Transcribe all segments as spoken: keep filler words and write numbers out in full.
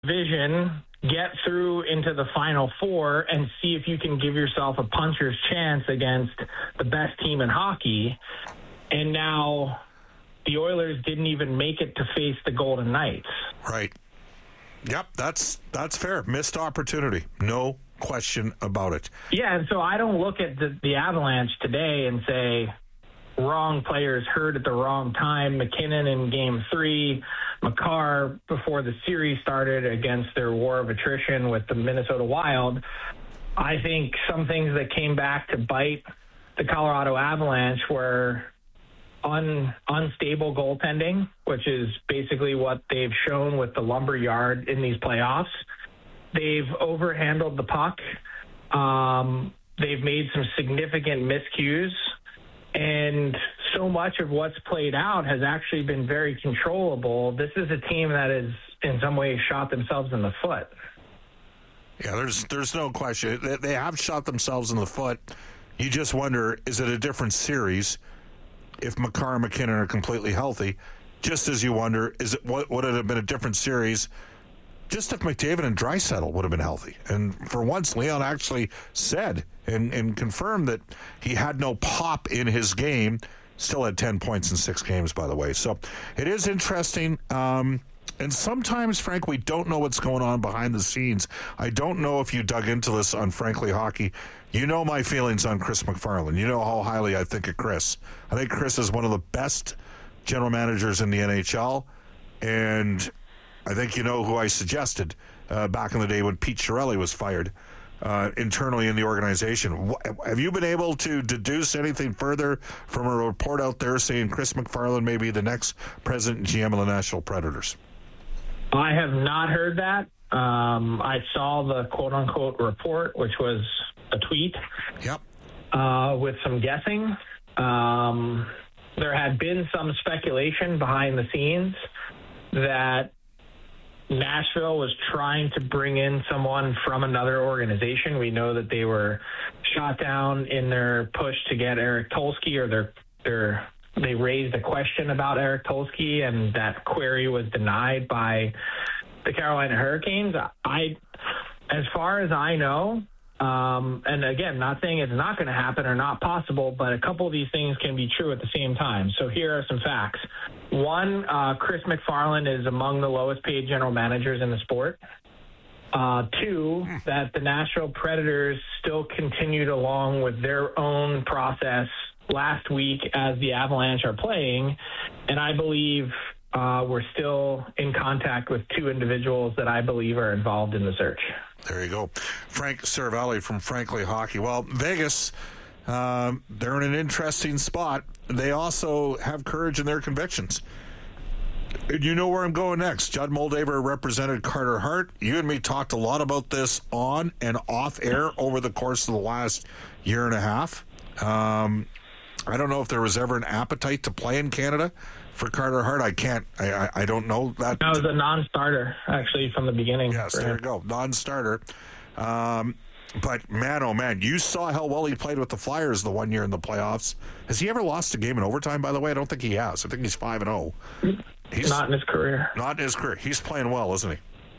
division, get through into the Final Four, and see if you can give yourself a puncher's chance against the best team in hockey. And now the Oilers didn't even make it to face the Golden Knights. Right. Yep, that's that's fair. Missed opportunity. No question about it. Yeah, and so I don't look at the, the Avalanche today and say, wrong players hurt at the wrong time. McKinnon in game three, Makar before the series started against their war of attrition with the Minnesota Wild. I think some things that came back to bite the Colorado Avalanche were un, unstable goaltending, which is basically what they've shown with the Lumberyard in these playoffs. They've overhandled the puck. Um, they've made some significant miscues. And so much of what's played out has actually been very controllable. This is a team that has, in some ways, shot themselves in the foot. Yeah, there's there's no question. They, they have shot themselves in the foot. You just wonder, is it a different series if Makar and McKinnon are completely healthy? Just as you wonder, is it what would it have been a different series just if McDavid and Draisaitl would have been healthy? And for once, Leon actually said and, and confirmed that he had no pop in his game. Still had ten points in six games, by the way. So it is interesting. Um, and sometimes, Frank, we don't know what's going on behind the scenes. I don't know if you dug into this on Frankly Hockey. You know my feelings on Chris McFarland. You know how highly I think of Chris. I think Chris is one of the best general managers in the N H L. And I think you know who I suggested uh, back in the day when Pete Chiarelli was fired uh, internally in the organization. Have you been able to deduce anything further from a report out there saying Chris McFarland may be the next president and G M of the Nashville Predators? I have not heard that. Um, I saw the quote-unquote report, which was a tweet. Yep. Uh, with some guessing. Um, there had been some speculation behind the scenes that Nashville was trying to bring in someone from another organization. We know that they were shot down in their push to get Eric Tulsky, or their their they raised a question about Eric Tulsky, and that query was denied by the Carolina Hurricanes. I, as far as I know, um, and again, not saying it's not going to happen or not possible, but a couple of these things can be true at the same time. So here are some facts. One, uh, Chris McFarland is among the lowest paid general managers in the sport. Uh, two, that the Nashville Predators still continued along with their own process last week as the Avalanche are playing. And I believe uh, we're still in contact with two individuals that I believe are involved in the search. There you go. Frank Seravalli from Frankly Hockey. Well, Vegas, um, they're in an interesting spot. They also have courage in their convictions. And you know where I'm going next. Judd Moldaver represented Carter Hart. You and me talked a lot about this on and off air over the course of the last year and a half. Um, I don't know if there was ever an appetite to play in Canada for Carter Hart. I can't. I, I, I don't know that. That was a non-starter, actually, from the beginning. Yes, there you go. Non-starter. Um, but, man, oh, man, you saw how well he played with the Flyers the one year in the playoffs. Has he ever lost a game in overtime, by the way? I don't think he has. I think he's five and oh. He's not in his career. Not in his career. He's playing well, isn't he?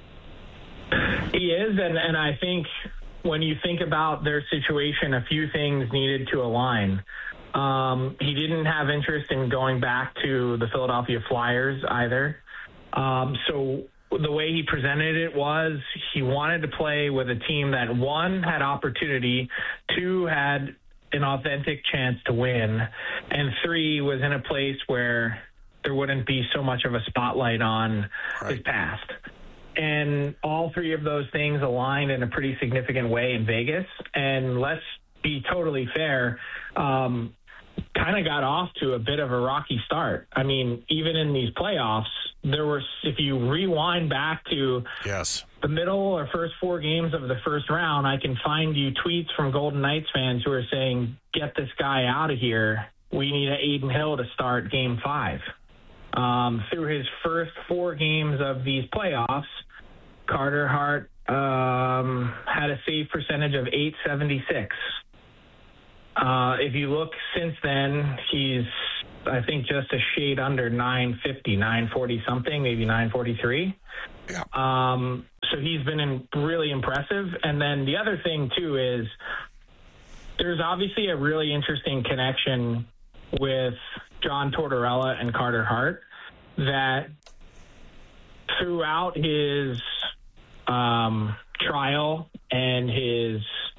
He is, and, and I think when you think about their situation, a few things needed to align. Um, he didn't have interest in going back to the Philadelphia Flyers either. Um, so the way he presented it was he wanted to play with a team that, one, had opportunity, two, had an authentic chance to win, and three, was in a place where there wouldn't be so much of a spotlight on right. his past. And all three of those things aligned in a pretty significant way in Vegas. And let's be totally fair, um, kind of got off to a bit of a rocky start. I mean, even in these playoffs, there were, if you rewind back to yes. the middle or first four games of the first round, I can find you tweets from Golden Knights fans who are saying, get this guy out of here. We need an Adin Hill to start game five. Um, through his first four games of these playoffs, Carter Hart um, had a save percentage of eight seventy-six. Uh, if you look since then, he's, I think, just a shade under nine fifty, nine forty something, maybe nine forty-three. Yeah. Um, so he's been in really impressive. And then the other thing, too, is there's obviously a really interesting connection with John Tortorella and Carter Hart that throughout his um, trial and his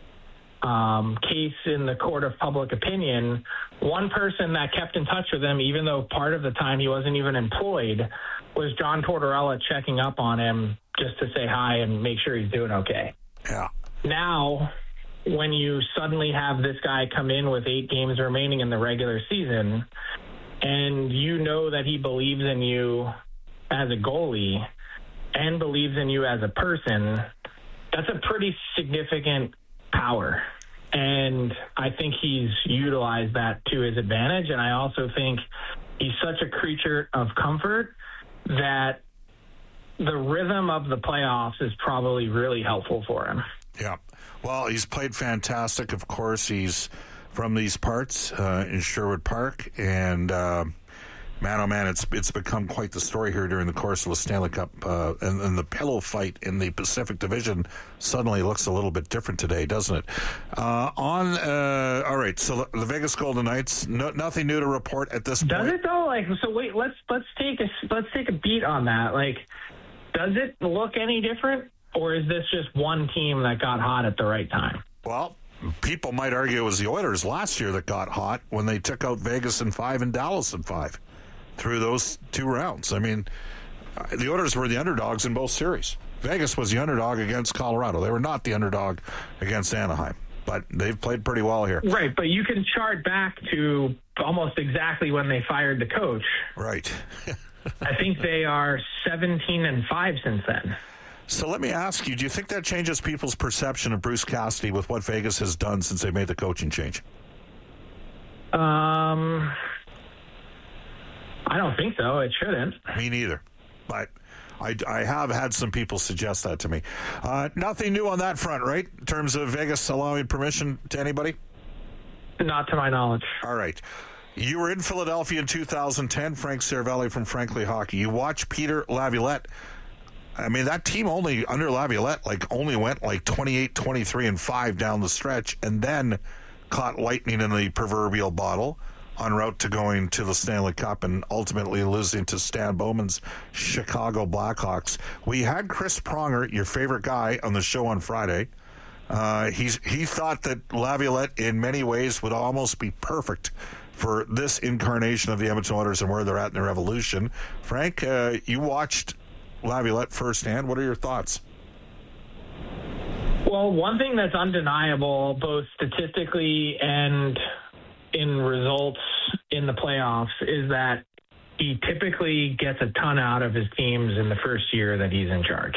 um, case in the court of public opinion, one person that kept in touch with him, even though part of the time he wasn't even employed, was John Tortorella checking up on him just to say hi and make sure he's doing okay. Yeah. Now, when you suddenly have this guy come in with eight games remaining in the regular season, and you know that he believes in you as a goalie and believes in you as a person, that's a pretty significant power. And I think he's utilized that to his advantage. And I also think he's such a creature of comfort that the rhythm of the playoffs is probably really helpful for him. Yeah. Well, he's played fantastic. Of course, he's from these parts uh, in Sherwood Park. And, uh, man, oh, man, it's it's become quite the story here during the course of the Stanley Cup. Uh, and, and the pillow fight in the Pacific Division suddenly looks a little bit different today, doesn't it? Uh, on, uh, all right, so the Vegas Golden Knights, no, nothing new to report at this point. Does it, though? Like, so wait, let's let's take a let's take a beat on that. Like, does it look any different? Or is this just one team that got hot at the right time? Well, people might argue it was the Oilers last year that got hot when they took out Vegas in five and Dallas in five through those two rounds. I mean, the Oilers were the underdogs in both series. Vegas was the underdog against Colorado. They were not the underdog against Anaheim, but they've played pretty well here. Right, but you can chart back to almost exactly when they fired the coach. Right. I think they are seventeen and five since then. So let me ask you, do you think that changes people's perception of Bruce Cassidy with what Vegas has done since they made the coaching change? Um, I don't think so. It shouldn't. Me neither. But I, I have had some people suggest that to me. Uh, nothing new on that front, right? In terms of Vegas allowing permission to anybody? Not to my knowledge. All right. You were in Philadelphia in two thousand ten, Frank Cervelli from Frankly Hockey. You watched Peter Laviolette. I mean, that team only, under Laviolette, like only went like twenty-eight, twenty-three, and five down the stretch, and then caught lightning in the proverbial bottle en route to going to the Stanley Cup and ultimately losing to Stan Bowman's Chicago Blackhawks. We had Chris Pronger, your favorite guy, on the show on Friday. Uh, he's he thought that Laviolette, in many ways, would almost be perfect for this incarnation of the Edmonton Oilers and where they're at in their evolution. Frank, uh, you watched Laviolette firsthand. What are your thoughts? Well, one thing that's undeniable, both statistically and in results in the playoffs, is that he typically gets a ton out of his teams in the first year that he's in charge.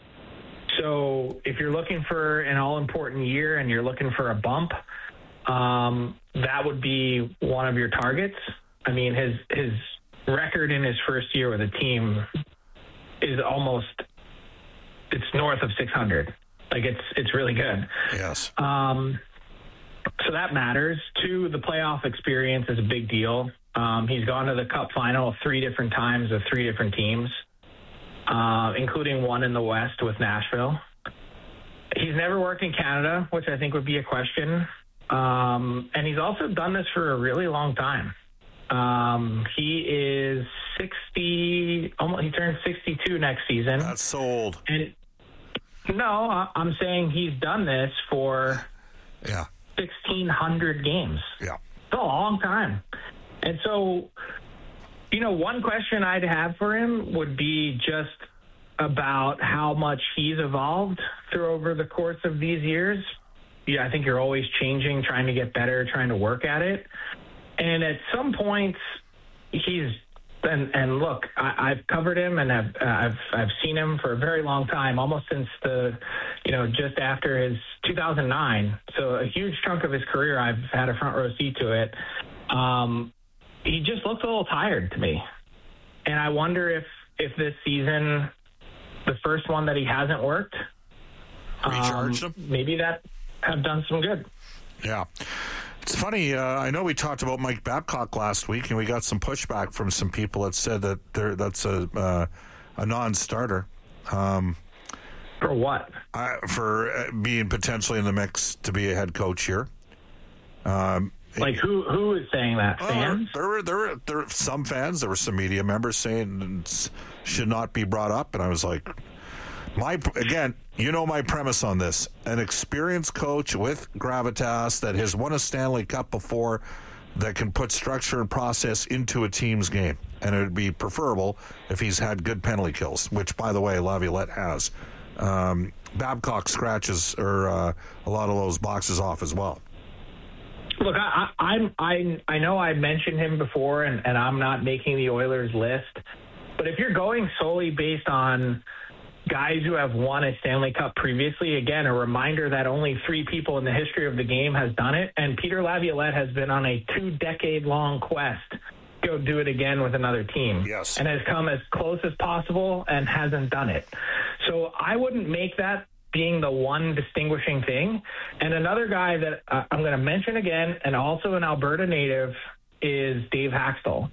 So if you're looking for an all-important year and you're looking for a bump, um, that would be one of your targets. I mean, his his record in his first year with a team is almost, it's north of six hundred. Like, it's it's really good. Yes. Um, so that matters. Two, the playoff experience is a big deal. Um, he's gone to the Cup final three different times with three different teams, uh, including one in the West with Nashville. He's never worked in Canada, which I think would be a question. Um, and he's also done this for a really long time. Um, he is sixty, almost, he turns sixty-two next season. That's so old. And no, I'm saying he's done this for yeah. sixteen hundred games. Yeah. It's a long time. And so, you know, one question I'd have for him would be just about how much he's evolved through over the course of these years. Yeah, I think you're always changing, trying to get better, trying to work at it. And at some points, he's and and look, I, I've covered him and I've uh, I've I've seen him for a very long time, almost since the, you know, just after his two thousand nine. So a huge chunk of his career, I've had a front row seat to it. Um, he just looks a little tired to me, and I wonder if if this season, the first one that he hasn't worked, recharged um, him, maybe that have done some good. Yeah. It's funny, uh, I know we talked about Mike Babcock last week, and we got some pushback from some people that said that there, that's a uh, a non-starter. Um, For what? Uh, for uh, being potentially in the mix to be a head coach here. Um, like who? Who is saying that? well, Fans? There were there were there were some fans. There were some media members saying it should not be brought up, and I was like, my again, you know my premise on this: an experienced coach with gravitas that has won a Stanley Cup before, that can put structure and process into a team's game, and it would be preferable if he's had good penalty kills, which, by the way, Laviolette has. Um, Babcock scratches or uh, a lot of those boxes off as well. Look, I, I, I'm I I know I mentioned him before, and, and I'm not making the Oilers list. But if you're going solely based on guys who have won a Stanley Cup previously, again, a reminder that only three people in the history of the game has done it, and Peter Laviolette has been on a two-decade-long quest to go do it again with another team. Yes. And has come as close as possible and hasn't done it. So I wouldn't make that being the one distinguishing thing. And another guy that uh, I'm going to mention again, and also an Alberta native, is Dave Hakstol.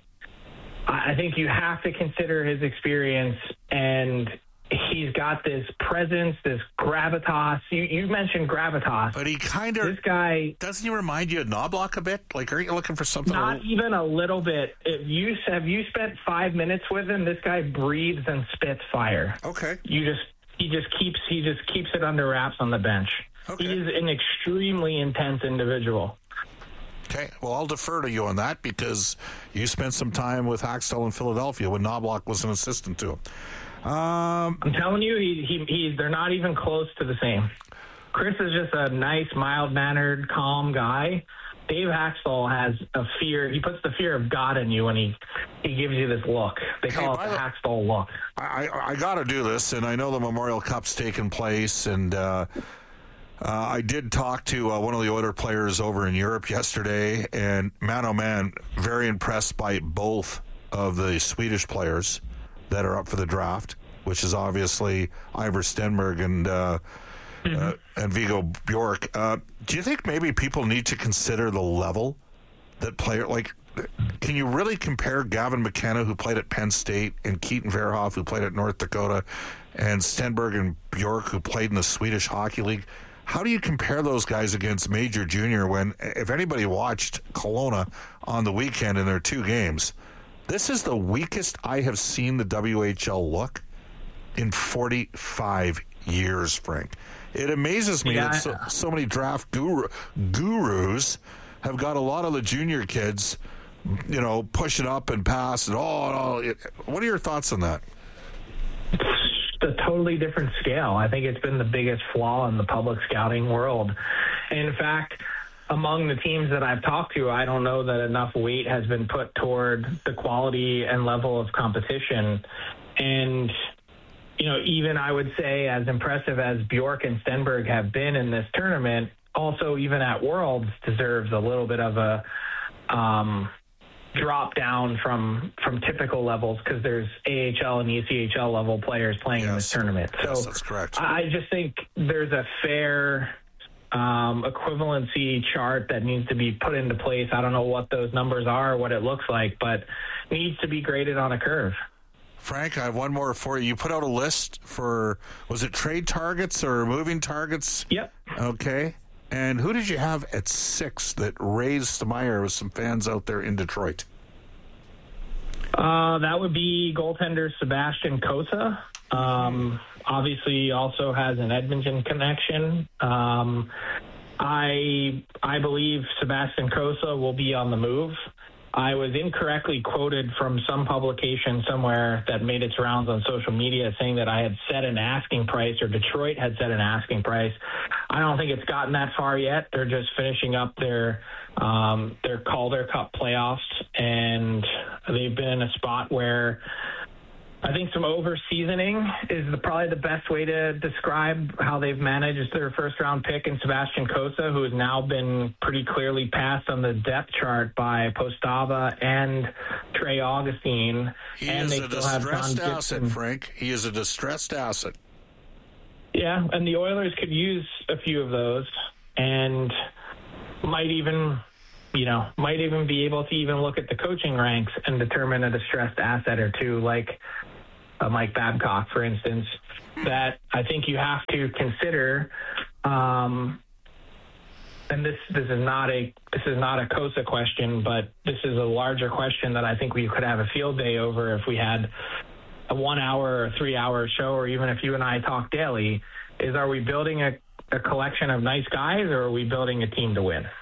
I think you have to consider his experience, and he's got this presence, this gravitas. You, you mentioned gravitas. But he kind of, this guy, doesn't he remind you of Knobloch a bit? Like, aren't you looking for something? Not a little... even a little bit. If you have you spent five minutes with him, this guy breathes and spits fire. Okay. You just he just keeps he just keeps it under wraps on the bench. Okay. He is an extremely intense individual. Okay, well, I'll defer to you on that because you spent some time with Hakstol in Philadelphia when Knobloch was an assistant to him. Um, I'm telling you, he, he, he, they're not even close to the same. Chris is just a nice, mild-mannered, calm guy. Dave Hakstol has a fear. He puts the fear of God in you when he, he gives you this look. They call hey, it the Hakstol look. I, I, I got to do this, and I know the Memorial Cup's taking place, and uh, uh, I did talk to uh, one of the Oilers players over in Europe yesterday, and man, oh man, very impressed by both of the Swedish players that are up for the draft, which is obviously Ivar Stenberg and uh, mm-hmm. uh, and Viggo Bjork. Uh, do you think maybe people need to consider the level that player like? Can you really compare Gavin McKenna, who played at Penn State, and Keaton Verhoff, who played at North Dakota, and Stenberg and Bjork, who played in the Swedish Hockey League? How do you compare those guys against Major Junior when, if anybody watched Kelowna on the weekend in their two games, this is the weakest I have seen the W H L look in forty-five years, Frank. It amazes me yeah, that so, so many draft guru, gurus have got a lot of the junior kids, you know, pushing up and pass. And, oh, no. What are your thoughts on that? It's a totally different scale. I think it's been the biggest flaw in the public scouting world. In fact, among the teams that I've talked to, I don't know that enough weight has been put toward the quality and level of competition. And, you know, even I would say as impressive as Bjork and Stenberg have been in this tournament, also even at Worlds deserves a little bit of a um, drop down from from typical levels because there's A H L and E C H L level players playing yes. in this tournament. So yes, that's correct. I just think there's a fair um, equivalency chart that needs to be put into place. I don't know what those numbers are or what it looks like, but needs to be graded on a curve. Frank, I have one more for you. You put out a list for, was it trade targets or moving targets? Yep. Okay. And who did you have at six that raised the ire with some fans out there in Detroit? Uh, that would be goaltender Sebastian Cossa. Um, obviously, also has an Edmonton connection. Um, I I believe Sebastian Cossa will be on the move. I was incorrectly quoted from some publication somewhere that made its rounds on social media saying that I had set an asking price or Detroit had set an asking price. I don't think it's gotten that far yet. They're just finishing up their um, their Calder Cup playoffs, and they've been in a spot where I think some over-seasoning is the, probably the best way to describe how they've managed their first-round pick in Sebastian Cossa, who has now been pretty clearly passed on the depth chart by Postava and Trey Augustine. He and is they a still have distressed John asset, Gibson. Frank. He is a distressed asset. Yeah, and the Oilers could use a few of those and might even... you know, might even be able to even look at the coaching ranks and determine a distressed asset or two. Like, a Mike Babcock, for instance, that I think you have to consider. Um, and this this is not a this is not a Kosa question, but this is a larger question that I think we could have a field day over if we had a one-hour or three-hour show, or even if you and I talk daily. Is, are we building a, a collection of nice guys, or are we building a team to win?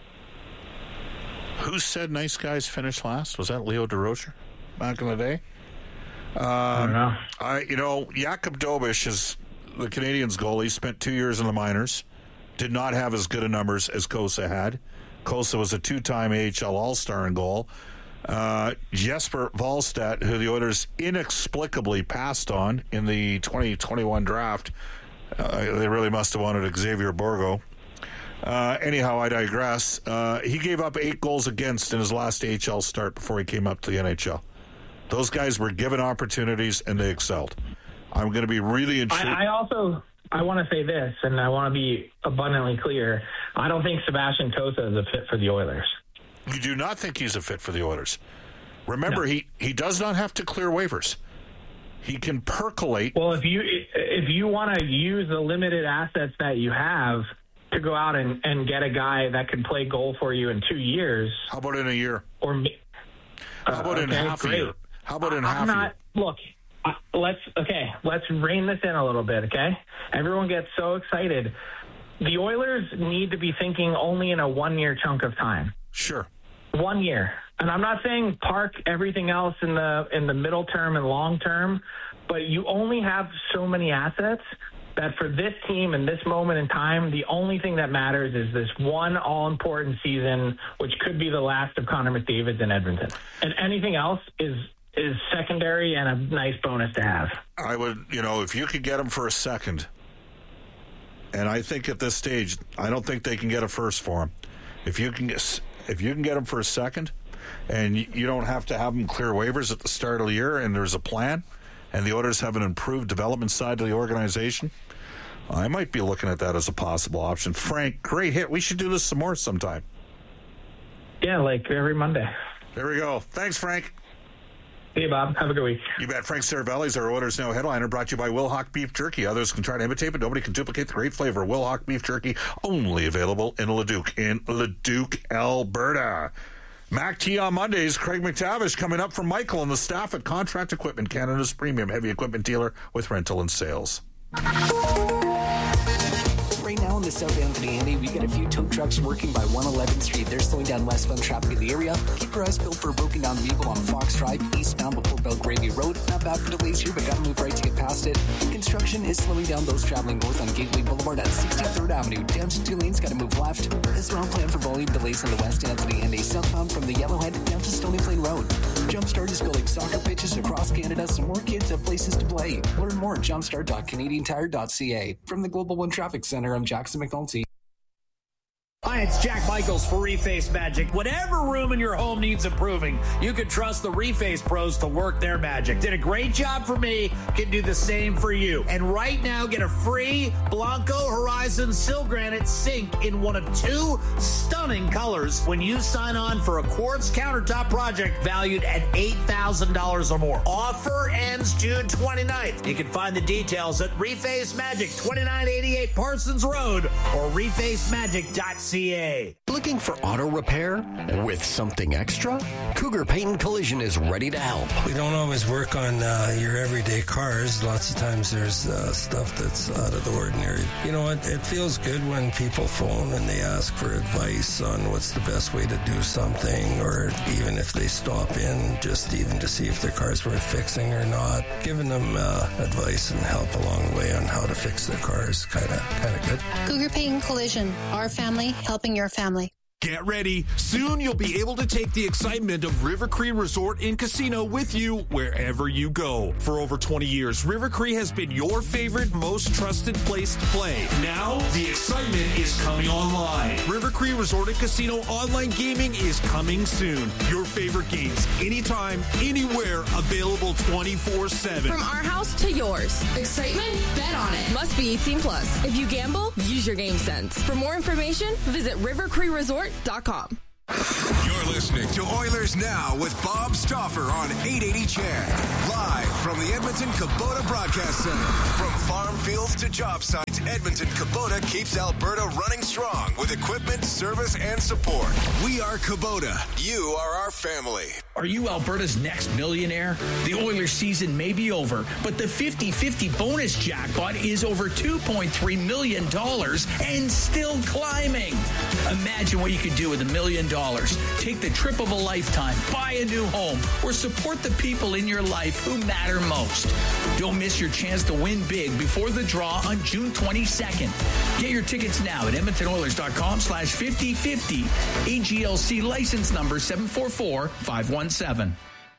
Who said nice guys finish last? Was that Leo DeRocher back in the day? Um, I don't know. I, you know, Jakub Dobiš is the Canadiens goalie. Spent two years in the minors. Did not have as good a numbers as Kosa had. Kosa was a two-time A H L All-Star in goal. Uh, Jesper Wallstedt, who the Oilers inexplicably passed on in the twenty twenty-one draft. Uh, they really must have wanted Xavier Borgo. Uh, anyhow, I digress. Uh, he gave up eight goals against in his last A H L start before he came up to the N H L. Those guys were given opportunities, and they excelled. I'm going to be really intrigued. I, I also I want to say this, and I want to be abundantly clear. I don't think Sebastian Kosa is a fit for the Oilers. You do not think he's a fit for the Oilers. Remember, No. he, he does not have to clear waivers. He can percolate. Well, if you if you want to use the limited assets that you have to go out and, and get a guy that can play goal for you in two years. How about in a year? Or uh, How about in okay, half great. a year? How about in I'm half not, a year? Look, uh, let's, okay, let's rein this in a little bit, okay? Everyone gets so excited. The Oilers need to be thinking only in a one-year chunk of time. Sure. One year. And I'm not saying park everything else in the in the middle term and long term, but you only have so many assets that for this team in this moment in time, the only thing that matters is this one all-important season, which could be the last of Connor McDavid in Edmonton. And anything else is is secondary and a nice bonus to have. I would, you know, if you could get him for a second, and I think at this stage, I don't think they can get a first for him. If you can get, if you can get him for a second, and you don't have to have him clear waivers at the start of the year, and there's a plan, and the Oilers have an improved development side to the organization, I might be looking at that as a possible option. Frank, great hit. We should do this some more sometime. Yeah, like every Monday. There we go. Thanks, Frank. See you, Bob. Have a good week. You bet. Frank Saravelli is our Oilers Now headliner, brought to you by Wilhauk Beef Jerky. Others can try to imitate, but nobody can duplicate the great flavor of Wilhauk Beef Jerky, only available in Leduc, in Leduc, Alberta. Mac T on Mondays. Craig McTavish coming up from Michael and the staff at Contract Equipment, Canada's premium heavy equipment dealer with rental and sales. Right now in the South Anthony Indy, we got a few tow trucks working by one eleventh Street. They're slowing down westbound traffic in the area. Keep your eyes peeled for a broken down vehicle on Fox Drive, eastbound before Belgravia Road. Not bad for delays here, but gotta move right to get past it. Construction is slowing down those traveling north on Gateway Boulevard at sixty-third Avenue. Down to two lanes, gotta move left. This round plan for volume delays on the West Anthony Indy, southbound from the Yellowhead down to Stony Plain Road. Jumpstart is building soccer pitches across Canada so more kids have places to play. Learn more at jumpstart dot canadian tire dot c a. From the Global One Traffic Center, I'm Jackson McNulty. Hi, it's Jack Michaels for Reface Magic. Whatever room in your home needs improving, you can trust the Reface pros to work their magic. Did a great job for me, can do the same for you. And right now, get a free Blanco Horizon Sil Granite sink in one of two stunning colors when you sign on for a quartz countertop project valued at eight thousand dollars or more. Offer ends June twenty-ninth. You can find the details at Reface Magic, twenty-nine eighty-eight Parsons Road, or reface magic dot c a. Looking for auto repair with something extra? Cougar Paint and Collision is ready to help. We don't always work on uh, your everyday cars. Lots of times there's uh, stuff that's out of the ordinary. You know, it, it feels good when people phone and they ask for advice on what's the best way to do something, or even if they stop in just even to see if their car's worth fixing or not. Giving them uh, advice and help along the way on how to fix their car is kind of kind of good. Cougar Paint and Collision, our family helping your family. Get ready. Soon you'll be able to take the excitement of River Cree Resort and Casino with you wherever you go. For over twenty years, River Cree has been your favorite, most trusted place to play. Now, the excitement is coming online. River Cree Resort and Casino online gaming is coming soon. Your favorite games, anytime, anywhere, available twenty-four seven. From our house to yours. Excitement? Bet on it. Must be eighteen plus. If you gamble, use your game sense. For more information, visit river cree resort dot com. You're listening to Oilers Now with Bob Stauffer on eight eighty C H E D. Live from the Edmonton Kubota Broadcast Center. From farm fields to job sites, Edmonton Kubota keeps Alberta running strong with equipment, service, and support. We are Kubota. You are our family. Are you Alberta's next millionaire? The Oilers season may be over, but the fifty-fifty bonus jackpot is over two point three million dollars and still climbing. Imagine what you could do with a million dollars. Take the trip of a lifetime, buy a new home, or support the people in your life who matter most. Don't miss your chance to win big before the draw on June twenty-second. Get your tickets now at edmontonoilers.com slash 5050. A G L C license number seven four four five one seven.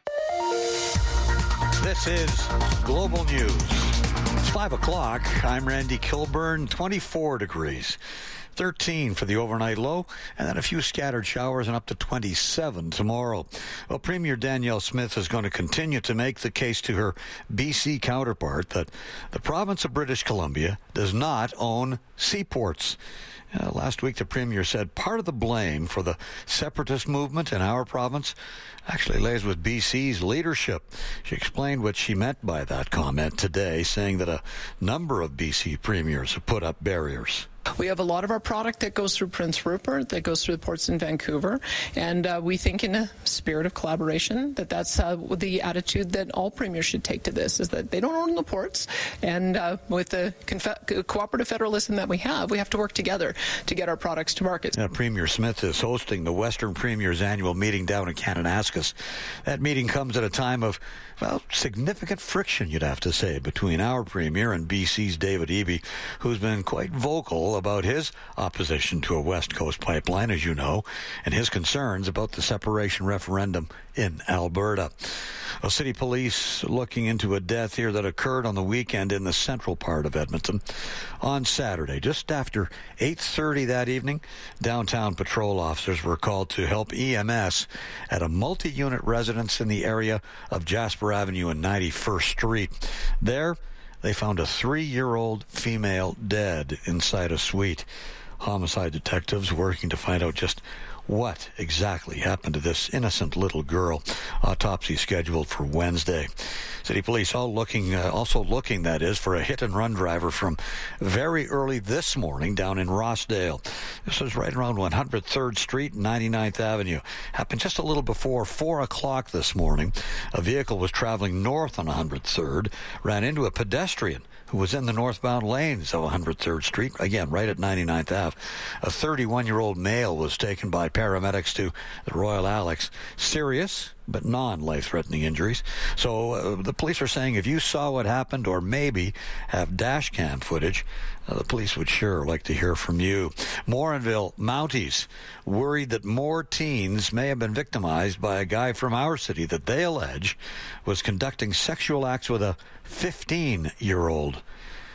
This is Global News. It's five o'clock. I'm Randy Kilburn. twenty-four degrees. thirteen for the overnight low, and then a few scattered showers and up to twenty-seven tomorrow. Well, Premier Danielle Smith is going to continue to make the case to her B C counterpart that the province of British Columbia does not own seaports. Uh, last week, the Premier said part of the blame for the separatist movement in our province actually lays with B C's leadership. She explained what she meant by that comment today, saying that a number of B C premiers have put up barriers. We have a lot of our product that goes through Prince Rupert, that goes through the ports in Vancouver, and uh, we think in a spirit of collaboration that that's uh, the attitude that all premiers should take to this, is that they don't own the ports, and uh, with the confe- cooperative federalism that we have, we have to work together to get our products to market. Uh, Premier Smith is hosting the Western Premiers annual meeting down in Kananaskis. That meeting comes at a time of, well, significant friction, you'd have to say, between our Premier and B C's David Eby, who's been quite vocal about his opposition to a West Coast pipeline, as you know, and his concerns about the separation referendum in Alberta. Well, city police looking into a death here that occurred on the weekend in the central part of Edmonton. On Saturday, just after eight thirty that evening, downtown patrol officers were called to help E M S at a multi-unit residence in the area of Jasper Avenue and ninety-first Street. There, they found a three-year-old female dead inside a suite. Homicide detectives working to find out just what exactly happened to this innocent little girl. Autopsy scheduled for Wednesday. City police all looking, uh, also looking, that is, for a hit-and-run driver from very early this morning down in Rossdale. This was right around one hundred third Street and ninety-ninth Avenue. Happened just a little before four o'clock this morning. A vehicle was traveling north on one hundred third, ran into a pedestrian who was in the northbound lanes of one hundred third Street, again, right at ninety-ninth Ave. A thirty-one-year-old male was taken by paramedics to the Royal Alex. Serious, but non-life-threatening injuries. So uh, the police are saying if you saw what happened or maybe have dash cam footage, uh, the police would sure like to hear from you. Morinville Mounties worried that more teens may have been victimized by a guy from our city that they allege was conducting sexual acts with a fifteen-year-old.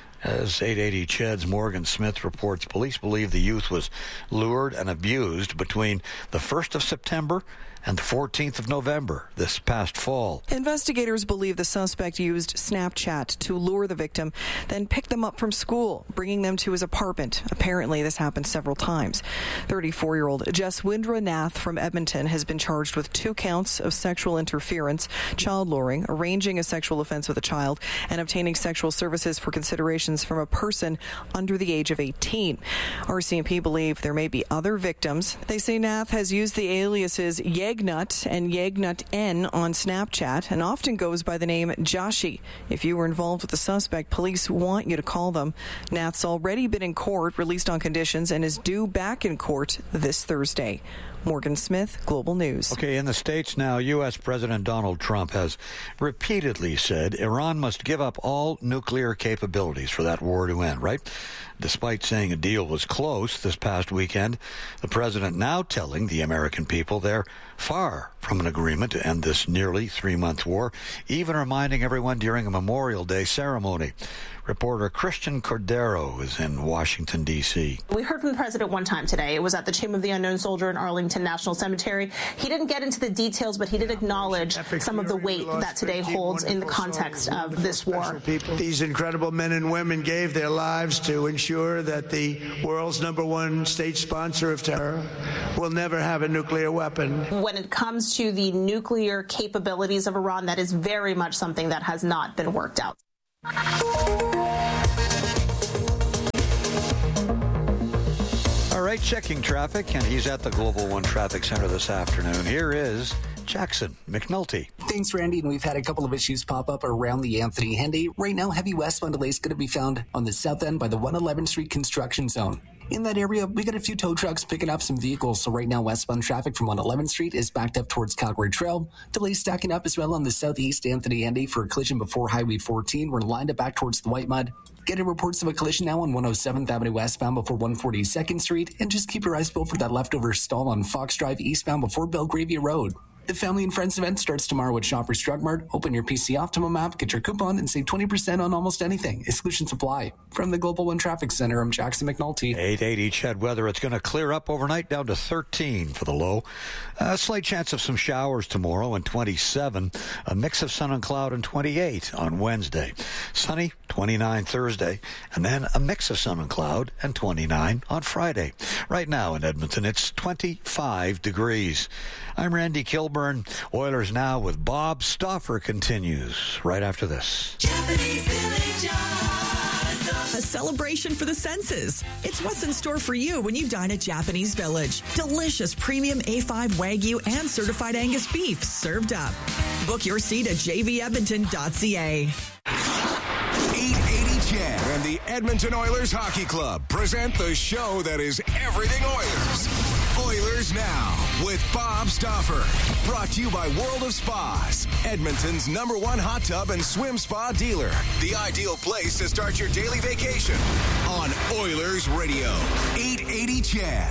As eight eighty C H E D's Morgan Smith reports, police believe the youth was lured and abused between the first of September and the fourteenth of November this past fall. Investigators believe the suspect used Snapchat to lure the victim, then pick them up from school, bringing them to his apartment. Apparently, this happened several times. thirty-four-year-old Jaswindra Nath from Edmonton has been charged with two counts of sexual interference, child luring, arranging a sexual offense with a child, and obtaining sexual services for considerations from a person under the age of eighteen. R C M P believe there may be other victims. They say Nath has used the aliases Yegnut and Yegnut N on Snapchat and often goes by the name Joshi. If you were involved with the suspect, police want you to call them. Nath's already been in court, released on conditions, and is due back in court this Thursday. Morgan Smith, Global News. Okay, in the States now, U S. President Donald Trump has repeatedly said Iran must give up all nuclear capabilities for that war to end, right? Despite saying a deal was close this past weekend, the president now telling the American people they're far from an agreement to end this nearly three-month war, even reminding everyone during a Memorial Day ceremony. Reporter Christian Cordero is in Washington, D C We heard from the president one time today. It was at the Tomb of the Unknown Soldier in Arlington National Cemetery. He didn't get into the details, but he did acknowledge some of the weight that today holds in the context of this war. These incredible men and women gave their lives to ensure that the world's number one state sponsor of terror will never have a nuclear weapon. When it comes to the nuclear capabilities of Iran, that is very much something that has not been worked out. All right, checking traffic, and he's at the Global One Traffic Center this afternoon. Here is Jackson McNulty. Thanks, Randy. And we've had a couple of issues pop up around the Anthony Henday. Right now, heavy westbound delays going to be found on the south end by the one eleventh Street construction zone. In that area, we got a few tow trucks picking up some vehicles. So right now, westbound traffic from one eleventh Street is backed up towards Calgary Trail. Delays stacking up as well on the southeast Anthony Henday for a collision before Highway fourteen. We're lined up back towards the White Mud. Getting reports of a collision now on one oh seventh Avenue westbound before one forty-second Street. And just keep your eyes peeled for that leftover stall on Fox Drive eastbound before Belgravia Road. The Family and Friends event starts tomorrow at Shoppers Drug Mart. Open your P C Optimum app, get your coupon, and save twenty percent on almost anything. Exclusions apply. From the Global One Traffic Center, I'm Jackson McNulty. eight eighty C H E D weather. It's going to clear up overnight down to thirteen for the low. A slight chance of some showers tomorrow and twenty-seven. A mix of sun and cloud and twenty-eight on Wednesday. Sunny, twenty-nine Thursday. And then a mix of sun and cloud and twenty-nine on Friday. Right now in Edmonton, it's twenty-five degrees. I'm Randy Kilburn. Oilers Now with Bob Stauffer continues right after this. Japanese Village Awesome. A celebration for the senses. It's what's in store for you when you dine at Japanese Village. Delicious premium A five Wagyu and certified Angus beef served up. Book your seat at j v edmonton dot c a. eight eighty C H E D and the Edmonton Oilers Hockey Club present the show that is everything Oilers. Oilers Now with Bob Stauffer. Brought to you by World of Spas, Edmonton's number one hot tub and swim spa dealer. The ideal place to start your daily vacation on Oilers Radio. eight eighty C H E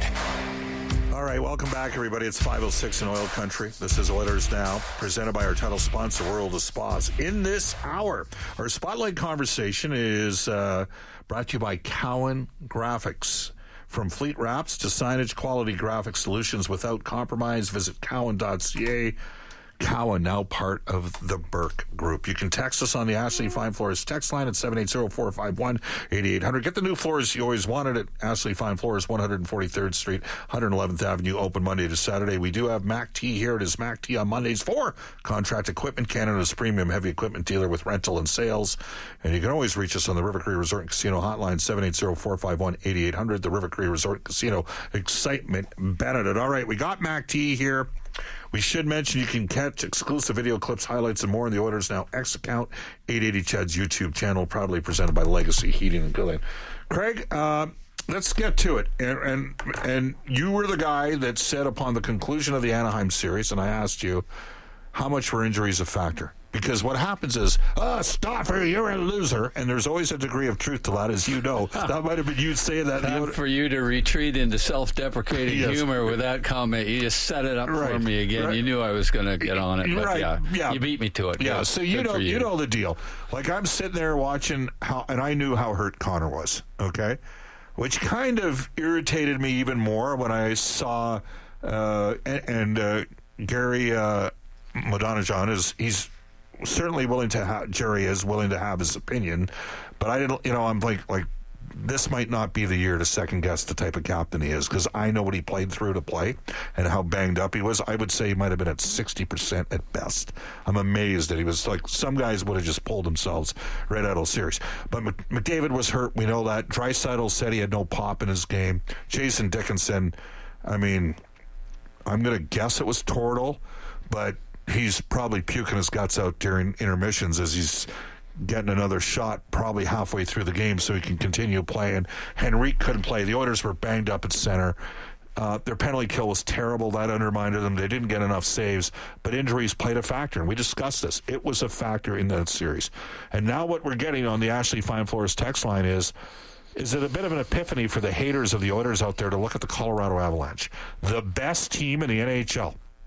D. All right, welcome back, everybody. It's five oh six in Oil Country. This is Oilers Now, presented by our title sponsor, World of Spas. In this hour, our Spotlight conversation is uh, brought to you by Cowan Graphics. From fleet wraps to signage, quality graphic solutions without compromise. Visit cowan dot c a. Cowan, now part of the Burke Group. You can text us on the Ashley Fine Floors text line at seven eight zero, four five one, eight eight hundred. Get the new floors you always wanted at Ashley Fine Floors, one forty-third Street, one eleventh Avenue, open Monday to Saturday. We do have Mac T here. It is Mac T on Mondays for Contract Equipment, Canada's premium heavy equipment dealer with rental and sales. And you can always reach us on the River Cree Resort and Casino hotline, seven eight zero, four five one, eight eight hundred. The River Cree Resort and Casino excitement Benedict. All right, we got Mac T here. We should mention you can catch exclusive video clips, highlights, and more in the Oilers Now X account, eight eighty C H E D's YouTube channel, proudly presented by Legacy Heating and Cooling. Craig, uh, let's get to it. And, and and you were the guy that said upon the conclusion of the Anaheim series, and I asked you, how much were injuries a factor? Because what happens is, oh, Stauffer, you're a loser. And there's always a degree of truth to that, as you know. That might have been you saying that. Time for you to retreat into self-deprecating yes. humor with that comment. You just set it up right. for me again. Right. You knew I was going to get on it, but right. yeah, yeah, you beat me to it. Yeah, Good. so you Good know, you. you know the deal. Like, I'm sitting there watching how, and I knew how hurt Connor was, okay? Which kind of irritated me even more when I saw, uh, and, and uh, Gary uh, Modonajan is, he's, certainly willing to have, Jerry is willing to have his opinion, but I didn't, you know, I'm like, like, this might not be the year to second guess the type of captain he is, because I know what he played through to play and how banged up he was. I would say he might have been at sixty percent at best. I'm amazed that he was like, some guys would have just pulled themselves right out of the series. But McDavid was hurt. We know that. Draisaitl said he had no pop in his game. Jason Dickinson, I mean, I'm going to guess it was Tortle, but he's probably puking his guts out during intermissions as he's getting another shot probably halfway through the game so he can continue playing. Henrique couldn't play. The Oilers were banged up at center. Uh, their penalty kill was terrible. That undermined them. They didn't get enough saves, but injuries played a factor, and we discussed this. It was a factor in that series. And now what we're getting on the Ashley Fine Floors text line is, is it a bit of an epiphany for the haters of the Oilers out there to look at the Colorado Avalanche, the best team in the N H L?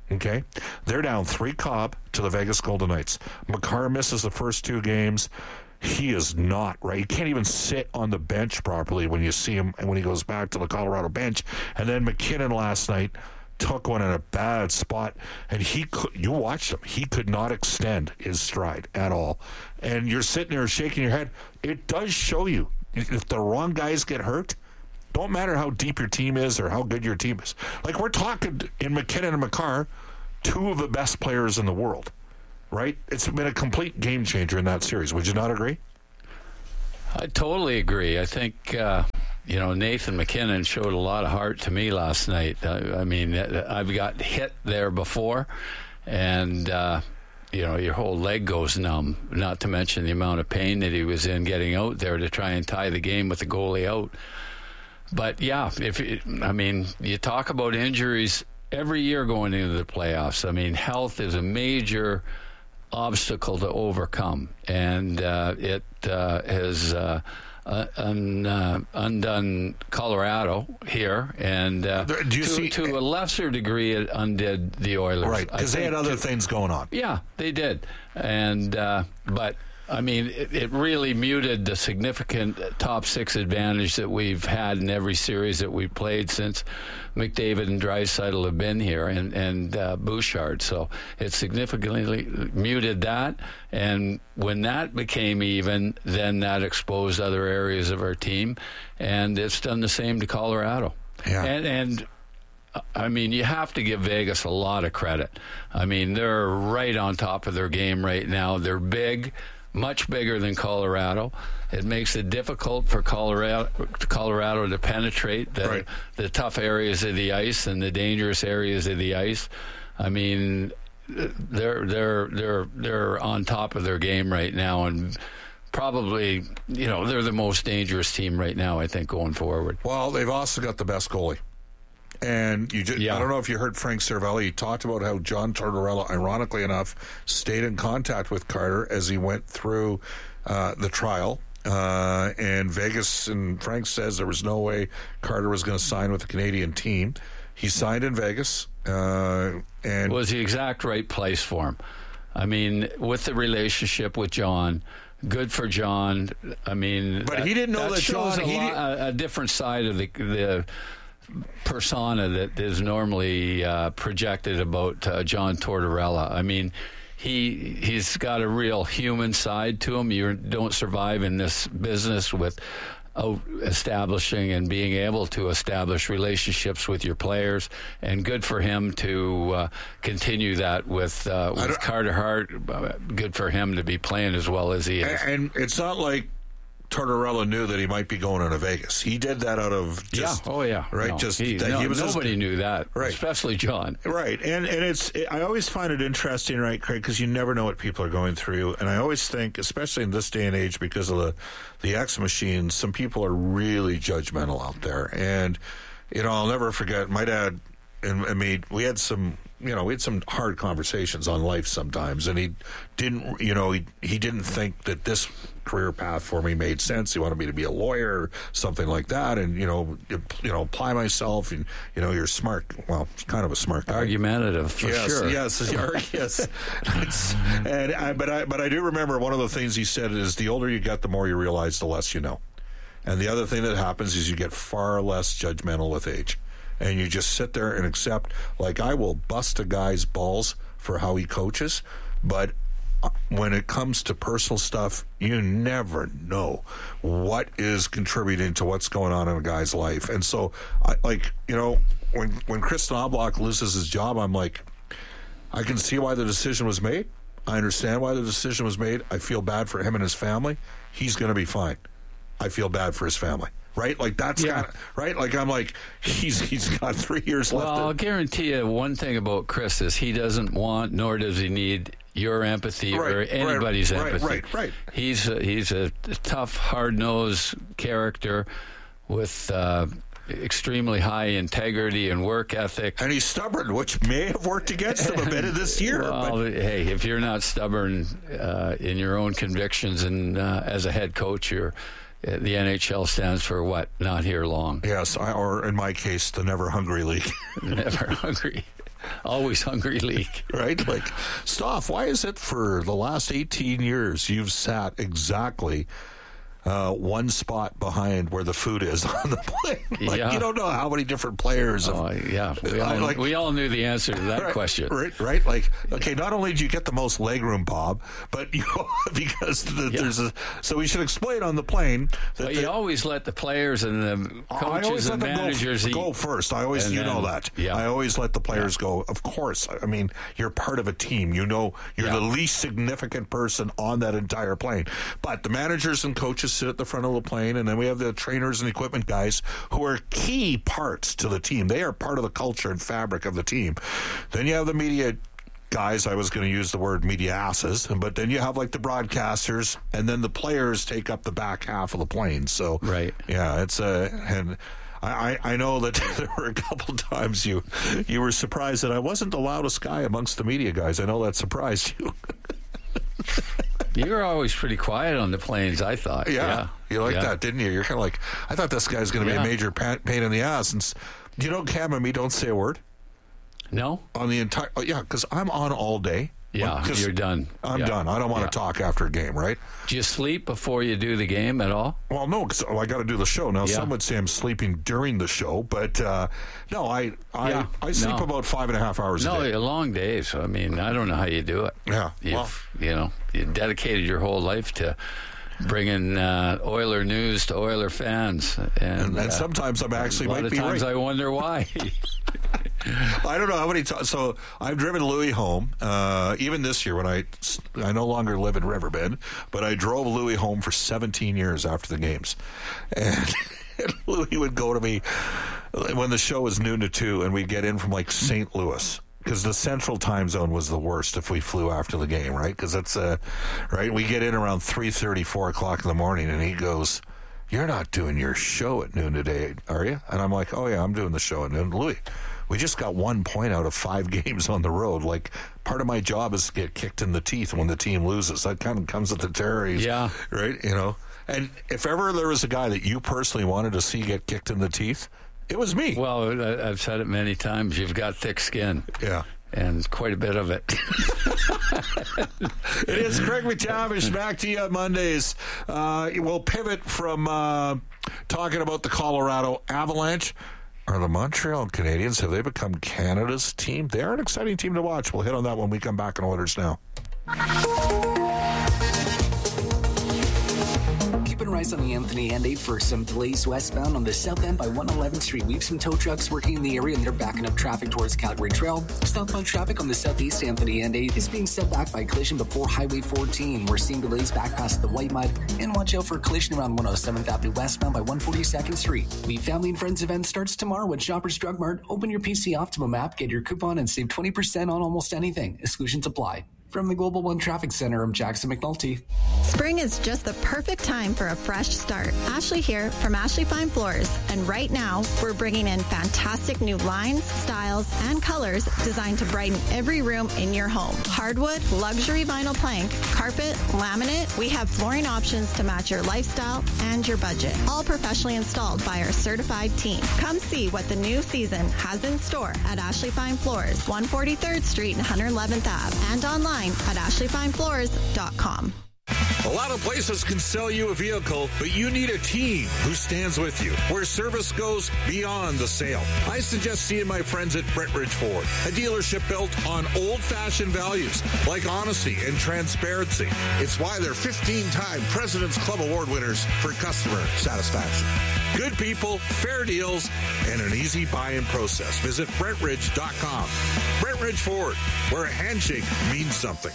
Okay? They're down three Cobb to the Vegas Golden Knights. Makar misses the first two games. He is not right. He can't even sit on the bench properly when you see him and when he goes back to the Colorado bench. And then McKinnon last night took one in a bad spot, and he could, you watched him, he could not extend his stride at all. And you're sitting there shaking your head. It does show you, if the wrong guys get hurt, don't matter how deep your team is or how good your team is. Like, we're talking in McKinnon and Makar, two of the best players in the world, right? It's been a complete game changer in that series. Would you not agree? I totally agree. I think, uh, you know, Nathan McKinnon showed a lot of heart to me last night. I, I mean, I've got hit there before, and, uh, you know, your whole leg goes numb, not to mention the amount of pain that he was in getting out there to try and tie the game with the goalie out. But, yeah, if it, I mean, you talk about injuries every year going into the playoffs. I mean, health is a major obstacle to overcome, and uh, it uh, has uh, un, uh, undone Colorado here, and uh, Do you to, see, to a lesser degree it undid the Oilers. Right, because they had other to, things going on. Yeah, they did, and uh, but I mean, it, it really muted the significant top six advantage that we've had in every series that we've played since McDavid and Draisaitl have been here, and, and uh, Bouchard. So it significantly muted that. And when that became even, then that exposed other areas of our team. And it's done the same to Colorado. Yeah. And, and I mean, you have to give Vegas a lot of credit. I mean, they're right on top of their game right now. They're big. Much bigger than Colorado. It makes it difficult for Colorado, Colorado to penetrate the, right. the tough areas of the ice and the dangerous areas of the ice. I mean, they're they're they're they're on top of their game right now, and probably, you know, they're the most dangerous team right now, I think, going forward. Well, they've also got the best goalie. And you just, yeah. I don't know if you heard Frank Cervelli. He talked about how John Tortorella, ironically enough, stayed in contact with Carter as he went through uh, the trial. Uh, and Vegas, and Frank says there was no way Carter was going to sign with the Canadian team. He signed in Vegas. Uh, and it was the exact right place for him. I mean, with the relationship with John, good for John. I mean, but that, he didn't know that, that shows John, a, he lot, a, a different side of the the persona that is normally uh, projected about uh, John Tortorella. I mean, he he's got a real human side to him. You don't survive in this business with out establishing and being able to establish relationships with your players, and good for him to uh, continue that with uh, with Carter Hart. Good for him to be playing as well as he is. And it's not like Tortorella knew that he might be going into Vegas. He did that out of just, yeah, oh yeah, right. No, just he, that no, he was nobody just, knew that, right? Especially John, right? And and it's it, I always find it interesting, right, Craig, because you never know what people are going through, and I always think, especially in this day and age, because of the the X machines, some people are really judgmental out there, and you know, I'll never forget my dad and, and me. We had some. You know, we had some hard conversations on life sometimes, and he didn't, you know, he, he didn't think that this career path for me made sense. He wanted me to be a lawyer or something like that, and, you know, you, you know, apply myself, and, you know, you're smart. Well, kind of a smart guy. Argumentative, for yes, sure. Yes, yes. It's, and I, but, I, but I do remember one of the things he said is the older you get, the more you realize, the less you know. And the other thing that happens is you get far less judgmental with age. And you just sit there and accept, like, I will bust a guy's balls for how he coaches, but when it comes to personal stuff, you never know what is contributing to what's going on in a guy's life. And so, I, like, you know, when, when Chris Knobloch loses his job, I'm like, I can see why the decision was made. I understand why the decision was made. I feel bad for him and his family. He's going to be fine. I feel bad for his family. Right? Like, that's yeah. kind of, right? Like, I'm like, he's he's got three years well, left. Well, I'll guarantee you one thing about Chris is he doesn't want, nor does he need, your empathy right, or anybody's right, empathy. Right, right, right. He's a, he's a tough, hard-nosed character with uh, extremely high integrity and work ethic. And he's stubborn, which may have worked against him a bit of this year. Well, but... hey, if you're not stubborn uh, in your own convictions and uh, as a head coach, you're the N H L stands for what? Not here long. Yes, I, or in my case, the Never Hungry League. Never Hungry. Always hungry league. Right? Like, Stoff, why is it for the last eighteen years you've sat exactly uh, one spot behind where the food is on the plane? Like, yeah. you don't know how many different players. Oh, have, yeah. We all, like, we all knew the answer to that right, question. Right, right. Like, okay, not only do you get the most legroom, Bob, but you because the, Yeah. there's a. So we should explain on the plane that But the, you always let the players and the I coaches always and let them managers go, eat. go first. I always, And you know then- that. Yeah. I always let the players go. Of course. I mean, you're part of a team. You know, you're Yeah. the least significant person on that entire plane. But the managers and coaches sit at the front of the plane, and then we have the trainers and equipment guys who are key parts to the team. They are part of the culture and fabric of the team. Then you have the media guys. I was going to use the word media asses, but then you have like the broadcasters, and then the players take up the back half of the plane. So, right. Yeah, it's a, and I, I know that there were a couple times you, you were surprised that I wasn't the loudest guy amongst the media guys. I know that surprised you. You were always pretty quiet on the planes, I thought. Yeah. Yeah. You liked Yeah. that, didn't you? You're kind of like, I thought this guy's going to Yeah. be a major pa- pain in the ass. And s- you know, Cam and me don't say a word. No? On the entire, oh, yeah, because I'm on all day. Yeah, 'Cause you're done. I'm Yeah. done. I don't want Yeah. to talk after a game, right? Do you sleep before you do the game at all? Well, no, because oh, I got to do the show. Now, Yeah. some would say I'm sleeping during the show, but uh, no, I I, Yeah. I sleep No. about five and a half hours No, a day. long days. I mean, I don't know how you do it. Yeah. You've, Well, you know, you dedicated your whole life to bringing uh, Oiler news to Oiler fans. And, and, and uh, sometimes I'm actually a lot might of be times right. I wonder why. I don't know how many times. So I've driven Louis home. Uh, even this year, when I I no longer live in Riverbend, but I drove Louis home for seventeen years after the games, and, and Louis would go to me when the show was noon to two, and we'd get in from like Saint Louis. Because the central time zone was the worst if we flew after the game, right? Because it's uh, right. We get in around three thirty, four o'clock in the morning, and he goes, "You're not doing your show at noon today, are you?" And I'm like, "Oh yeah, I'm doing the show at noon." Louis, we just got one point out of five games on the road. Like, part of my job is to get kicked in the teeth when the team loses. That kind of comes with the territories, Yeah. right? You know. And if ever there was a guy that you personally wanted to see get kicked in the teeth, it was me. Well, I- I've said it many times. You've got thick skin. Yeah. And quite a bit of it. It is Craig McTavish back to you on Mondays. Uh, we'll pivot from uh, talking about the Colorado Avalanche. Are the Montreal Canadiens, have they become Canada's team? They're an exciting team to watch. We'll hit on that when we come back on Oilers Now. Keeping our eyes on the Anthony Henday for some delays westbound on the south end by one eleventh Street. We have some tow trucks working in the area and they're backing up traffic towards Calgary Trail. Southbound traffic on the southeast Anthony Henday is being set back by collision before Highway fourteen. We're seeing delays back past the White Mud, and watch out for a collision around one oh seventh Avenue westbound by one forty-second Street. The Family and Friends event starts tomorrow at Shoppers Drug Mart. Open your P C Optimum app, get your coupon, and save twenty percent on almost anything. Exclusions apply. From the Global One Traffic Center, I'm Jackson McNulty. Spring is just the perfect time for a fresh start. Ashley here from Ashley Fine Floors. And right now, we're bringing in fantastic new lines, styles, and colors designed to brighten every room in your home. Hardwood, luxury vinyl plank, carpet, laminate. We have flooring options to match your lifestyle and your budget. All professionally installed by our certified team. Come see what the new season has in store at Ashley Fine Floors, one forty-third Street and one hundred eleventh Avenue, and online at ashley fine floors dot com. A lot of places can sell you a vehicle, but you need a team who stands with you, where service goes beyond the sale. I suggest seeing my friends at Brentridge Ford, a dealership built on old-fashioned values like honesty and transparency. It's why they're fifteen-time President's Club Award winners for customer satisfaction. Good people, fair deals, and an easy buy-in process. Visit Brentridge dot com. Brentridge Ford, where a handshake means something.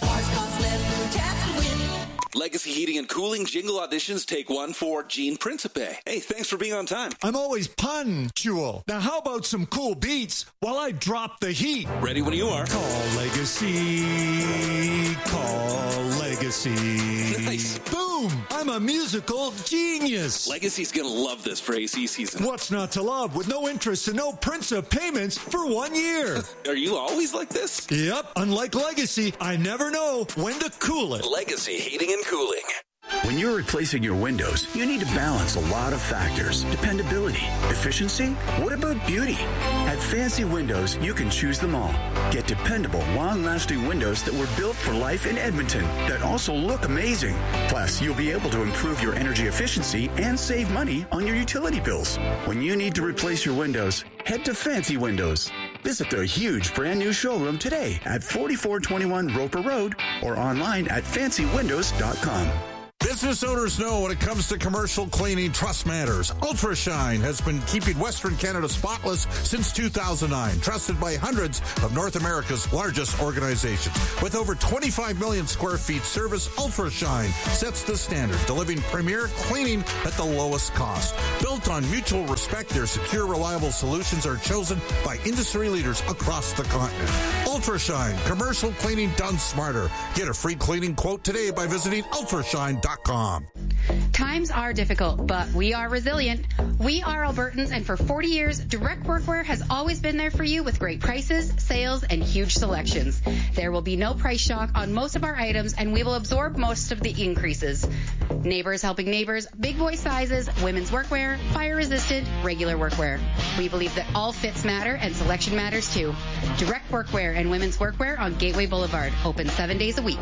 Legacy Heating and Cooling jingle auditions take one for Gene Principe. Hey, thanks for being on time. I'm always punctual. Now, how about some cool beats while I drop the heat? Ready when you are. Call Legacy. Call Legacy. Nice. Boom! I'm a musical genius. Legacy's gonna love this for A C season. What's not to love with no interest and no Principe payments for one year? Are you always like this? Yep. Unlike Legacy, I never know when to cool it. Legacy Heating and Cooling. When you're replacing your windows, you need to balance a lot of factors. Dependability, efficiency, what about beauty? At Fancy Windows, you can choose them all. Get dependable, long-lasting windows that were built for life in Edmonton that also look amazing. Plus, you'll be able to improve your energy efficiency and save money on your utility bills. When you need to replace your windows, head to Fancy Windows. Visit their huge brand new showroom today at forty-four twenty-one Roper Road or online at fancy windows dot com. Business owners know when it comes to commercial cleaning, trust matters. Ultra Shine has been keeping Western Canada spotless since two thousand nine, trusted by hundreds of North America's largest organizations. With over twenty-five million square feet service, Ultra Shine sets the standard, delivering premier cleaning at the lowest cost. Built on mutual respect, their secure, reliable solutions are chosen by industry leaders across the continent. Ultra Shine, commercial cleaning done smarter. Get a free cleaning quote today by visiting ultra shine dot com. Times are difficult, but we are resilient. We are Albertans, and for forty years, Direct Workwear has always been there for you with great prices, sales, and huge selections. There will be no price shock on most of our items, and we will absorb most of the increases. Neighbors helping neighbors, big boy sizes, women's workwear, fire-resistant, regular workwear. We believe that all fits matter and selection matters too. Direct Workwear and Women's Workwear on Gateway Boulevard, open seven days a week.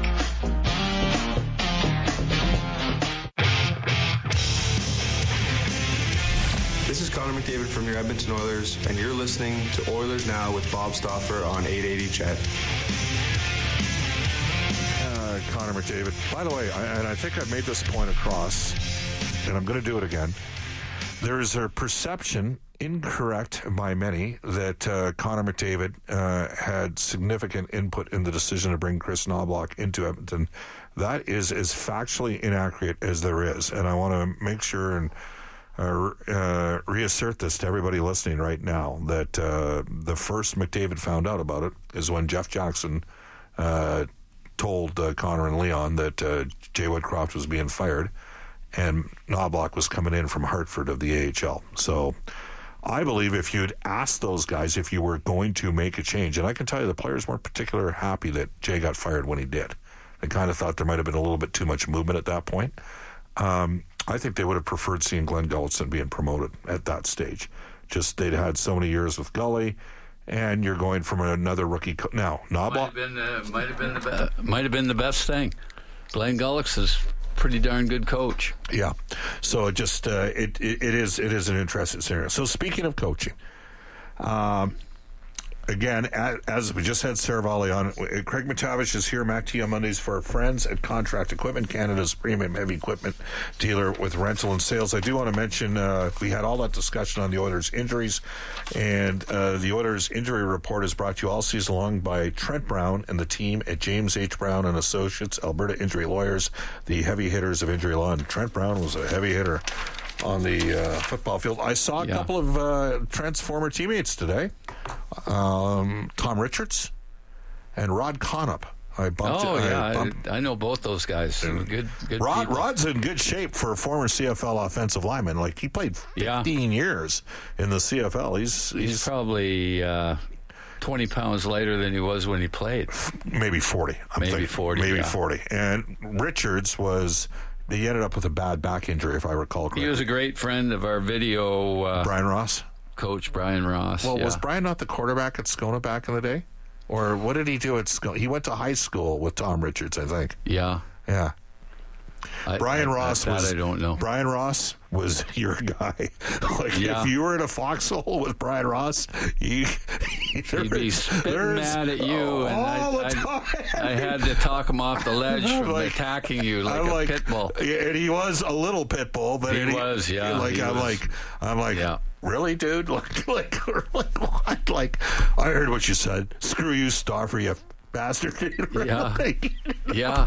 This is Connor McDavid from your Edmonton Oilers, and you're listening to Oilers Now with Bob Stauffer on eight eighty C H E D. Uh, Connor McDavid. By the way, I, and I think I've made this point across, and I'm going to do it again. There is a perception, incorrect by many, that uh, Connor McDavid uh, had significant input in the decision to bring Chris Knobloch into Edmonton. That is as factually inaccurate as there is, and I want to make sure and Uh, uh, reassert this to everybody listening right now, that uh, the first McDavid found out about it is when Jeff Jackson uh, told uh, Connor and Leon that uh, Jay Woodcroft was being fired and Knobloch was coming in from Hartford of the A H L. So I believe if you'd asked those guys if you were going to make a change, and I can tell you the players weren't particularly happy that Jay got fired when he did. They kind of thought there might have been a little bit too much movement at that point. Um, I think they would have preferred seeing Glenn Gulletson being promoted at that stage. Just they'd had so many years with Gully, and you're going from another rookie. Co- now, Knobloch might have been uh, might have been the be- might have been the best thing. Glenn Gullettson's pretty darn good coach. Yeah, so it just uh, it, it it is it is an interesting scenario. So speaking of coaching, um, again, as we just had Saravalli on, Craig McTavish is here, Mac T on Mondays for our friends at Contract Equipment, Canada's premium heavy equipment dealer with rental and sales. I do want to mention uh, we had all that discussion on the Oilers' injuries, and uh, the Oilers' injury report is brought to you all season long by Trent Brown and the team at James H. Brown and Associates, Alberta Injury Lawyers, the heavy hitters of injury law. And Trent Brown was a heavy hitter on the uh, football field. I saw a yeah. couple of uh, Trent's former teammates today, um, Tom Richards and Rod Conop. I bumped. Oh it, yeah, I, bumped, I, I know both those guys. Good, good. Rod, people. Rod's in good shape for a former C F L offensive lineman. Like he played fifteen yeah. years in the C F L. He's he's, he's probably uh, twenty pounds lighter than he was when he played. Maybe forty. I'm maybe thinking, forty. Maybe yeah. forty. And Richards was. He ended up with a bad back injury, if I recall correctly. He was a great friend of our video. Uh, Brian Ross? Coach Brian Ross. Well, yeah. was Brian not the quarterback at Scona back in the day? Or what did he do at Scona? He went to high school with Tom Richards, I think. Yeah. Yeah. I, Brian I, Ross that was. I don't know. Brian Ross was your guy. Like yeah. if you were in a foxhole with Brian Ross, you, he'd be spitting mad at you, oh, and all I, the time. I, I had to talk him off the ledge from like, attacking you like I'm a like, pit bull. And he was a little pit bull, but he, he was. Yeah. Like I'm was. like I'm like. Yeah. Really, dude? Like, like, like what? Like, I heard what you said. Screw you, Stauffer, you bastard. Yeah. Like, yeah.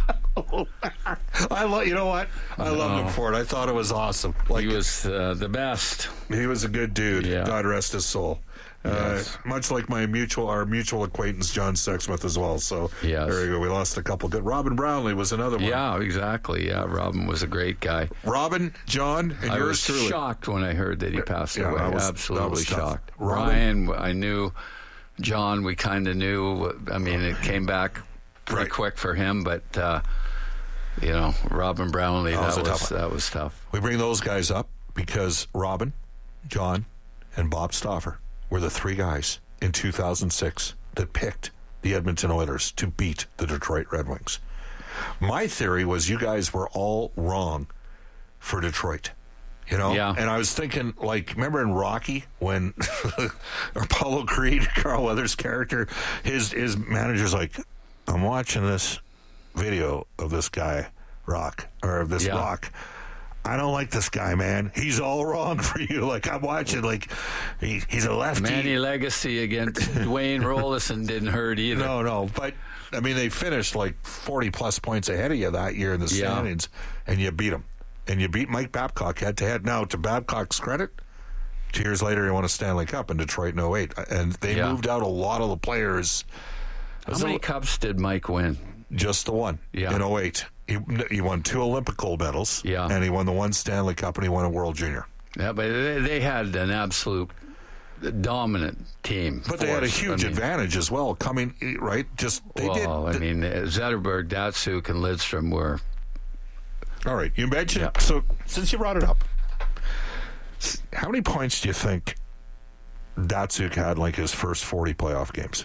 I love. You know what? I no. loved him for it. I thought it was awesome. Like he was uh, the best. He was a good dude. Yeah. God rest his soul. Yes. Uh, much like my mutual, our mutual acquaintance John Sexsmith as well. So yes. there you go. We lost a couple good. Robin Brownlee was another one. Yeah, exactly. Yeah, Robin was a great guy. Robin, John, and I yours was truly. shocked when I heard that he passed yeah, away. That was, Absolutely that was shocked. Robin, Ryan, I knew. John, we kind of knew. I mean, it came back pretty right. quick for him, but uh, you know, Robin Brownlee, That that, was a was, tough one. that was tough. We bring those guys up because Robin, John, and Bob Stauffer were the three guys in two thousand six that picked the Edmonton Oilers to beat the Detroit Red Wings. My theory was you guys were all wrong for Detroit. You know? Yeah. And I was thinking, like, remember in Rocky when Apollo Creed, Carl Weathers' character, his his manager's like, I'm watching this video of this guy, Rock, or of this Yeah. Rock. I don't like this guy, man. He's all wrong for you. Like, I'm watching, like, he, he's a lefty. Manny Legacy against Dwayne Rollison didn't hurt either. No, no. But, I mean, they finished like forty-plus points ahead of you that year in the Yeah. standings, and you beat them. And you beat Mike Babcock head-to-head. Now, to Babcock's credit, two years later, he won a Stanley Cup in Detroit in oh eight. And they Yeah. moved out a lot of the players. How So- many cups did Mike win? Just the one Yeah. in oh eight. He, he won two Olympic gold medals, Yeah. and he won the one Stanley Cup, and he won a World Junior. Yeah, but they, they had an absolute dominant team. But they had a force. huge I mean, advantage as well, coming, right? Just they well, did. I mean, Zetterberg, Datsuk, and Lidstrom were. All right, you mentioned, so since you brought it up, s- how many points do you think Datsuk had like his first forty playoff games?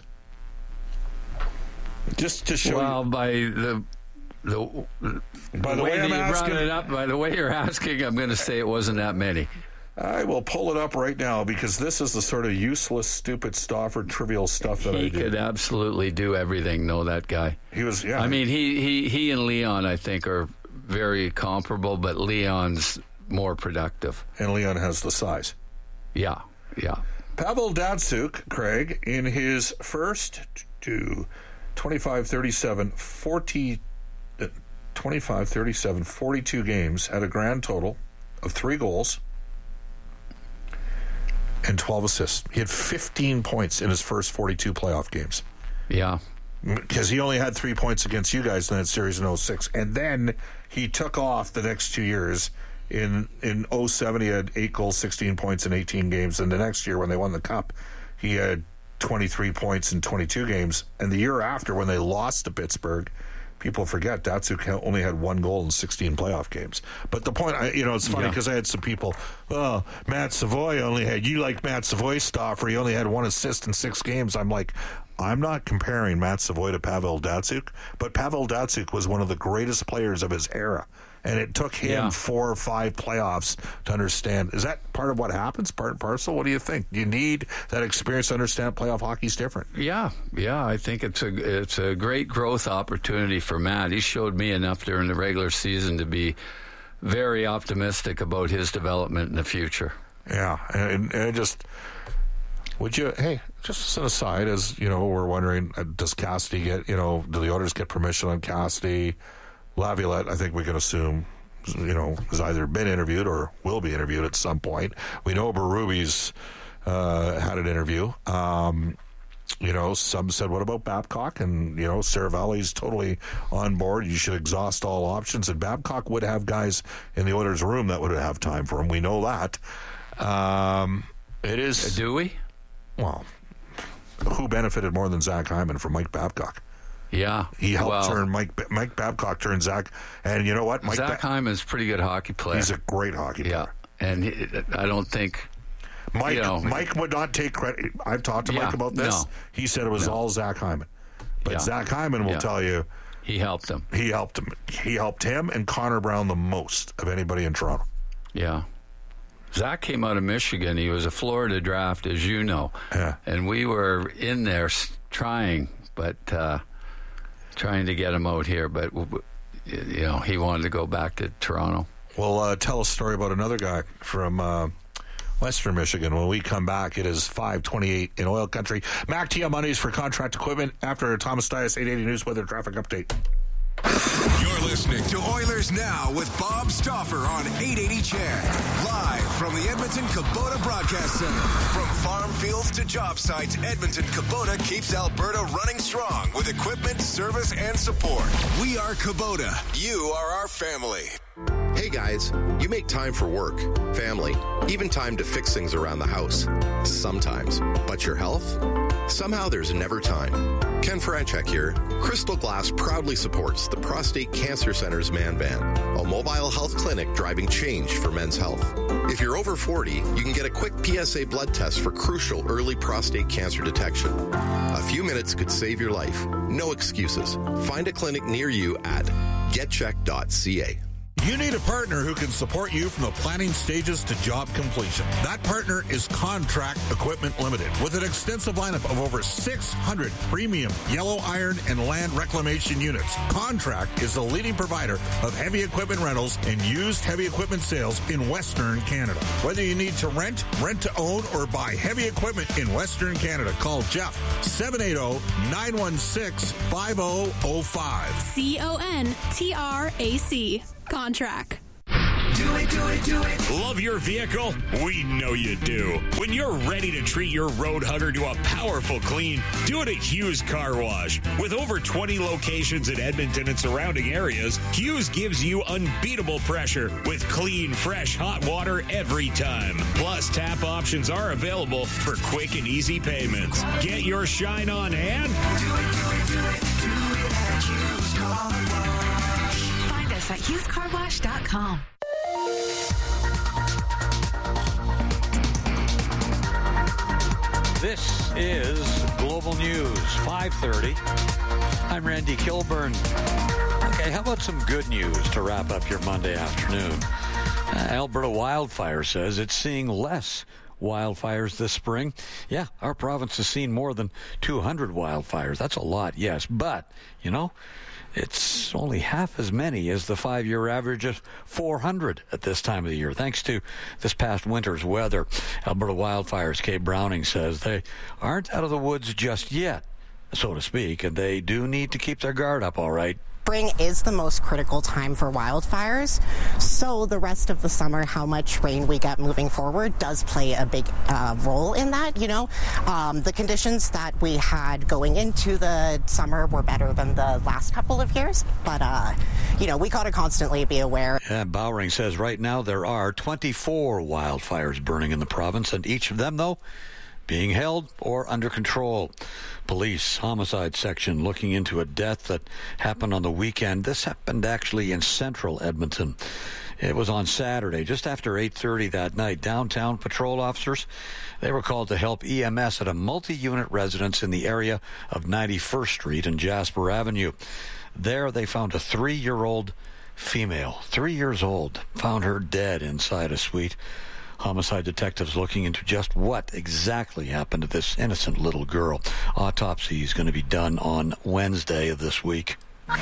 Just to show well, you. by the the, By the way, way that I'm you asking- brought it up, by the way you're asking, I'm going to say it wasn't that many. I will pull it up right now because this is the sort of useless, stupid Stauffer trivial stuff that I He do. could absolutely do everything. Know that guy. He was, yeah. I mean, he, he, he and Leon, I think, are very comparable, but Leon's more productive. And Leon has the size. Yeah, yeah. Pavel Datsuk, Craig, in his first to twenty-five thirty-seven, forty, uh, twenty-five thirty-seven, forty-two games, had a grand total of three goals and twelve assists. He had fifteen points in his first forty-two playoff games. Yeah. Because he only had three points against you guys in that series in oh six. And then he took off the next two years. In in oh seven, he had eight goals, sixteen points in eighteen games. And the next year, when they won the Cup, he had twenty-three points in twenty-two games. And the year after, when they lost to Pittsburgh, people forget Datsuk only had one goal in sixteen playoff games. But the point, I, you know, it's funny Yeah. because I had some people, oh, Matt Savoy only had, you like Matt Savoy, Stauffer, he only had one assist in six games. I'm like, I'm not comparing Matt Savoy to Pavel Datsuk, but Pavel Datsuk was one of the greatest players of his era. And it took him Yeah. four or five playoffs to understand. Is that part of what happens, part and parcel? What do you think? Do you need that experience to understand playoff hockey's different? Yeah, yeah, I think it's a it's a great growth opportunity for Matt. He showed me enough during the regular season to be very optimistic about his development in the future. Yeah, and, and it just would you? Hey, just as an aside, as you know, we're wondering, uh, does Cassidy get? You know, do the Oilers get permission on Cassidy? Laviolette, I think we can assume, you know, has either been interviewed or will be interviewed at some point. We know Berube's uh, had an interview. Um, you know, some said, what about Babcock? And, you know, Saravalli's totally on board. You should exhaust all options. And Babcock would have guys in the Oilers' room that would have time for him. We know that. Um, it is. Do we? Well, who benefited more than Zach Hyman from Mike Babcock? Yeah, He helped well, turn Mike Mike Babcock turn Zach, and you know what? Mike Zach ba- Hyman's a pretty good hockey player. He's a great hockey yeah, player. and he, I don't think Mike you know, Mike would not take credit. I've talked to Yeah, Mike about this. no. He said it was No. all Zach Hyman, but Yeah. Zach Hyman will Yeah. tell you he helped him. he helped him. He helped him and Connor Brown the most of anybody in Toronto. Yeah. Zach came out of Michigan. He was a Florida draft, as you know. Yeah. And we were in there s- trying, but uh, trying to get him out here. But, w- w- you know, he wanted to go back to Toronto. We'll uh, tell a story about another guy from uh, Western Michigan. When we come back, it is five twenty-eight in oil country. Mac T M Mondays for contract equipment after Thomas Dias eight eighty News Weather Traffic Update. You're listening to Oilers Now with Bob Stauffer on eight eighty C H E D. Live from the Edmonton Kubota Broadcast Center. From farm fields to job sites, Edmonton Kubota keeps Alberta running strong with equipment, service, and support. We are Kubota. You are our family. Hey guys, you make time for work, family, even time to fix things around the house. Sometimes. But your health? Somehow there's never time. Ken Franchek here. Crystal Glass proudly supports the Prostate Cancer Center's Man Van, a mobile health clinic driving change for men's health. If you're over forty, you can get a quick P S A blood test for crucial early prostate cancer detection. A few minutes could save your life. No excuses. Find a clinic near you at get check dot c a. You need a partner who can support you from the planning stages to job completion. That partner is Contract Equipment Limited, with an extensive lineup of over six hundred premium yellow iron and land reclamation units. Contract is the leading provider of heavy equipment rentals and used heavy equipment sales in Western Canada. Whether you need to rent, rent to own, or buy heavy equipment in Western Canada, call Jeff, seven eight zero, nine one six, five zero zero five. C O N T R A C. Contract. Do it, do it, do it. Love your vehicle? We know you do. When you're ready to treat your road hugger to a powerful clean, do it at Hughes Car Wash. With over twenty locations in Edmonton and surrounding areas, Hughes gives you unbeatable pressure with clean, fresh, hot water every time. Plus, tap options are available for quick and easy payments. Get your shine on and do it, do it, do it, do it at Hughes Car Wash. Find us at hughes car wash dot com. This is Global News, five thirty. I'm Randy Kilburn. Okay, how about some good news to wrap up your Monday afternoon? Uh, Alberta Wildfire says it's seeing less wildfires this spring. Yeah, our province has seen more than two hundred wildfires. That's a lot, yes. But, you know, it's only half as many as the five-year average of four hundred at this time of the year, thanks to this past winter's weather. Alberta Wildfires, Kate Browning says they aren't out of the woods just yet, so to speak, and they do need to keep their guard up, all right. Spring is the most critical time for wildfires, so the rest of the summer, how much rain we get moving forward does play a big uh, role in that. You know, um, the conditions that we had going into the summer were better than the last couple of years, but, uh, you know, we got to constantly be aware. Yeah, Bowering says right now there are twenty-four wildfires burning in the province, and each of them, though, being held or under control. Police homicide section looking into a death that happened on the weekend. This happened actually in central Edmonton. It was on Saturday, just after eight thirty that night. Downtown patrol officers, they were called to help E M S at a multi-unit residence in the area of ninety-first Street and Jasper Avenue. There they found a three-year-old female, three years old, found her dead inside a suite. Homicide detectives looking into just what exactly happened to this innocent little girl. Autopsy is going to be done on Wednesday of this week.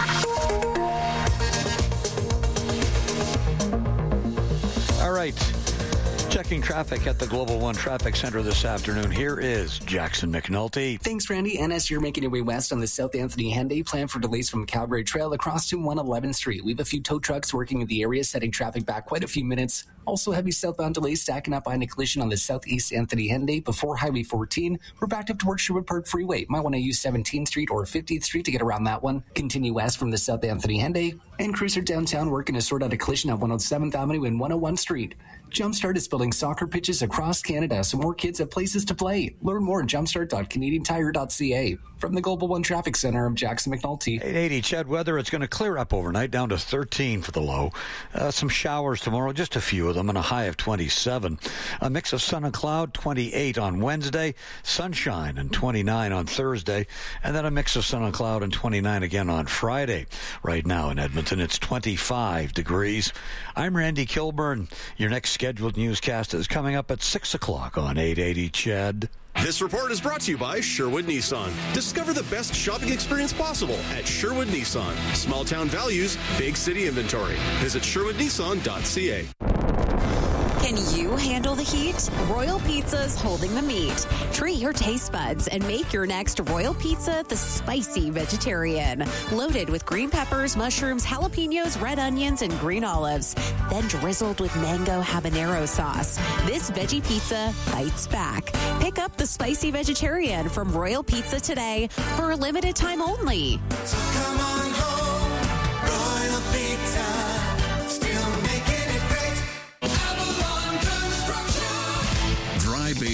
All right. Checking traffic at the Global One Traffic Center this afternoon. Here is Jackson McNulty. Thanks, Randy. And as you're making your way west on the South Anthony Henday, plan for delays from Calgary Trail across to one eleventh Street. We have a few tow trucks working in the area, setting traffic back quite a few minutes. Also, heavy southbound delays stacking up behind a collision on the Southeast Anthony Henday before Highway fourteen. We're backed up towards Sherwood Park Freeway. Might want to use seventeenth Street or fiftieth Street to get around that one. Continue west from the South Anthony Henday. And cruiser downtown working to sort out a collision at one oh seventh Avenue and one oh one Street. Jumpstart is building soccer pitches across Canada so more kids have places to play. Learn more at jumpstart dot canadian tire dot c a. From the Global One Traffic Center, I'm Jackson McNulty. eight eighty, Chad weather. It's going to clear up overnight, down to thirteen for the low. Uh, some showers tomorrow, just a few of them, and a high of twenty-seven. A mix of sun and cloud, twenty-eight on Wednesday, sunshine and twenty-nine on Thursday, and then a mix of sun and cloud and twenty-nine again on Friday. Right now in Edmonton, it's twenty-five degrees. I'm Randy Kilburn. Your next scheduled newscast is coming up at six o'clock on eight eighty, Chad. This report is brought to you by Sherwood Nissan. Discover the best shopping experience possible at Sherwood Nissan. Small town values, big city inventory. Visit sherwood nissan dot c a. Can you handle the heat? Royal Pizza's holding the meat. Treat your taste buds and make your next Royal Pizza the spicy vegetarian. Loaded with green peppers, mushrooms, jalapenos, red onions, and green olives. Then drizzled with mango habanero sauce. This veggie pizza bites back. Pick up the spicy vegetarian from Royal Pizza today for a limited time only. So come on home, Royal Pizza. Still making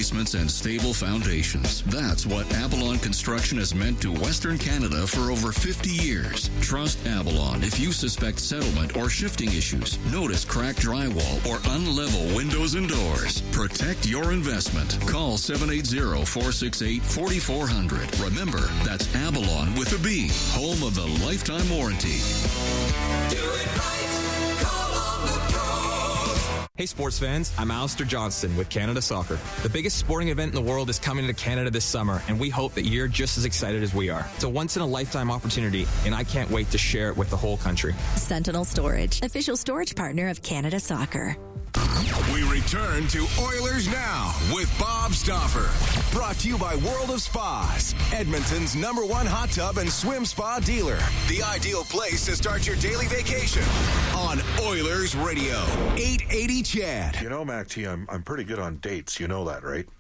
basements, and stable foundations. That's what Avalon Construction has meant to Western Canada for over fifty years. Trust Avalon if you suspect settlement or shifting issues, notice cracked drywall, or unlevel windows and doors. Protect your investment. Call seven eight zero, four six eight, four four zero zero. Remember, that's Avalon with a B, home of the lifetime warranty. Do it right. Call on the pros. Hey sports fans, I'm Alistair Johnston with Canada Soccer. The biggest sporting event in the world is coming to Canada this summer, and we hope that you're just as excited as we are. It's a once-in-a-lifetime opportunity, and I can't wait to share it with the whole country. Sentinel Storage, official storage partner of Canada Soccer. We return to Oilers Now with Bob Stauffer. Brought to you by World of Spas, Edmonton's number one hot tub and swim spa dealer. The ideal place to start your daily vacation on Oilers Radio, eight eighty C H E D. You know, Mac T, I'm, I'm pretty good on dates. You know that, right?